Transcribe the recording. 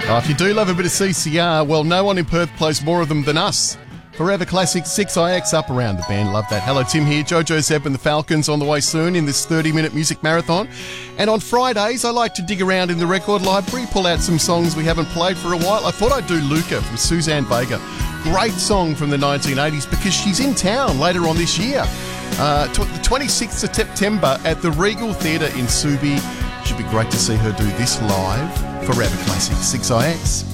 Oh, if you do love a bit of CCR, well, no one in Perth plays more of them than us. Forever Classic 6IX up around the band. Love that. Hello, Tim here. Jojo Zeb and the Falcons on the way soon in this 30-minute music marathon. And on Fridays, I like to dig around in the record library, pull out some songs we haven't played for a while. I thought I'd do Luca from Suzanne Vega. Great song from the 1980s because she's in town later on this year. The 26th of September at the Regal Theatre in Subi. Should be great to see her do this live. Forever Classic 6IX.